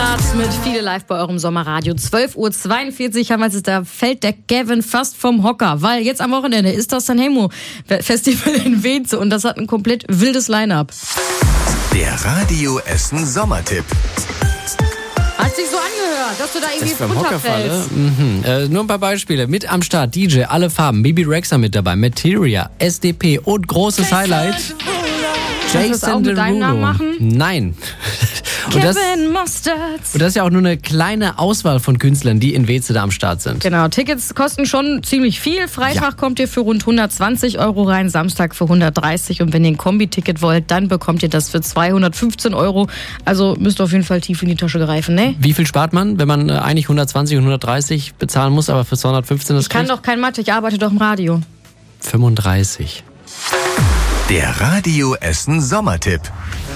Konrad mit Viele live bei eurem Sommerradio. 12:42 Uhr haben wir jetzt, da fällt der Gavin fast vom Hocker, weil jetzt am Wochenende ist das Sanremo Festival in Weze und das hat ein komplett wildes Line-Up. Der Radio Essen Sommertipp. Hat sich so angehört, dass du da irgendwie beim Hocker runterfällst. Nur ein paar Beispiele. Mit am Start DJ, alle Farben, Bibi Rexha mit dabei, Materia, SDP und großes Highlight. Kannst du das auch mit deinem Namen machen? Nein. Kevin Mustards. Und das ist ja auch nur eine kleine Auswahl von Künstlern, die in Weze da am Start sind. Genau, Tickets kosten schon ziemlich viel. Freitag kommt ihr für rund 120 € rein, Samstag für 130 € und wenn ihr ein Kombi-Ticket wollt, dann bekommt ihr das für 215 €. Also müsst ihr auf jeden Fall tief in die Tasche greifen, ne? Wie viel spart man, wenn man eigentlich 120 und 130 bezahlen muss, aber für 215 das Ich kann doch kein Mathe, ich arbeite doch im Radio. 35. Der Radio Essen Sommertipp.